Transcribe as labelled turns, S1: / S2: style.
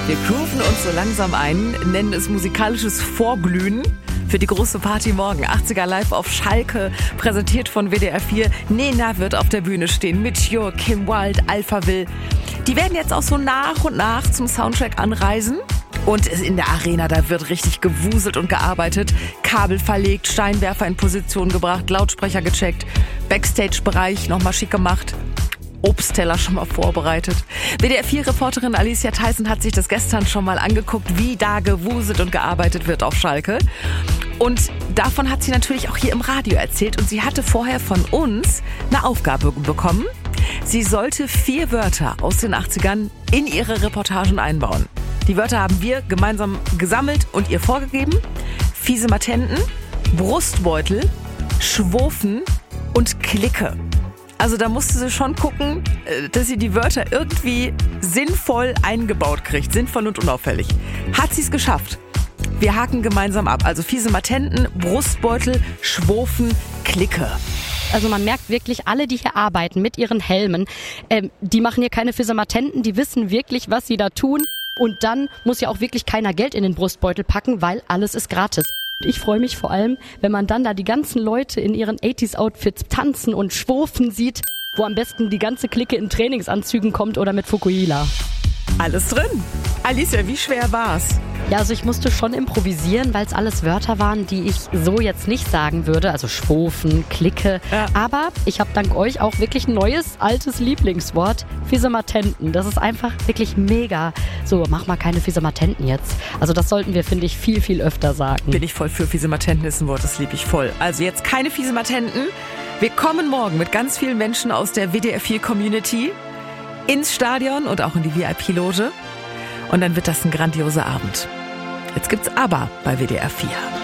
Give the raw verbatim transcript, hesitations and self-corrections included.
S1: Wir grooven uns so langsam ein, nennen es musikalisches Vorglühen für die große Party morgen. achtziger live auf Schalke, präsentiert von W D R vier. Nena wird auf der Bühne stehen mit Joachim Wild, Alphaville. Die werden jetzt auch so nach und nach zum Soundtrack anreisen. Und in der Arena, da wird richtig gewuselt und gearbeitet. Kabel verlegt, Steinwerfer in Position gebracht, Lautsprecher gecheckt, Backstage-Bereich nochmal schick gemacht. Obstteller schon mal vorbereitet. W D R vier Reporterin Alicia Theissen hat sich das gestern schon mal angeguckt, wie da gewuselt und gearbeitet wird auf Schalke. Und davon hat sie natürlich auch hier im Radio erzählt. Und sie hatte vorher von uns eine Aufgabe bekommen. Sie sollte vier Wörter aus den achtzigern in ihre Reportagen einbauen. Die Wörter haben wir gemeinsam gesammelt und ihr vorgegeben. Fiese Matenten, Brustbeutel, Schwofen und Clique. Also da musste sie schon gucken, dass sie die Wörter irgendwie sinnvoll eingebaut kriegt. Sinnvoll und unauffällig. Hat sie es geschafft? Wir haken gemeinsam ab. Also fiese Matenten, Brustbeutel, Schwofen, Clique.
S2: Also man merkt wirklich, alle, die hier arbeiten mit ihren Helmen, äh, die machen hier keine fiese Matenten, die wissen wirklich, was sie da tun. Und dann muss ja auch wirklich keiner Geld in den Brustbeutel packen, weil alles ist gratis. Ich freue mich vor allem, wenn man dann da die ganzen Leute in ihren achtziger-Outfits tanzen und schwurfen sieht, wo am besten die ganze Clique in Trainingsanzügen kommt oder mit Fukuhila.
S1: Alles drin. Alicia, wie schwer war's?
S2: Ja, also ich musste schon improvisieren, weil es alles Wörter waren, die ich so jetzt nicht sagen würde. Also Schwofen, Clique. Ja. Aber ich habe dank euch auch wirklich ein neues, altes Lieblingswort. Fiese Matenten. Das ist einfach wirklich mega. So, mach mal keine fiese Matenten jetzt. Also das sollten wir, finde ich, viel, viel öfter sagen.
S1: Bin ich voll für. Fiese Matenten ist ein Wort, das liebe ich voll. Also jetzt keine fiese Matenten. Wir kommen morgen mit ganz vielen Menschen aus der W D R vier Community ins Stadion und auch in die V I P-Loge. Und dann wird das ein grandioser Abend. Jetzt gibt's aber bei W D R vier.